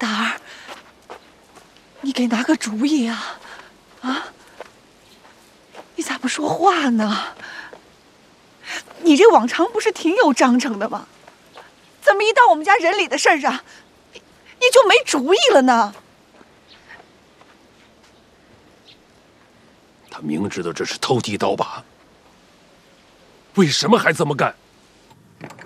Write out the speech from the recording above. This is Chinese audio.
大儿，你给拿个主意啊！啊，你咋不说话呢？你这往常不是挺有章程的吗？怎么一到我们家人里的事儿上，你就没主意了呢？ 他明知道这是偷鸡倒把，为什么还这么干？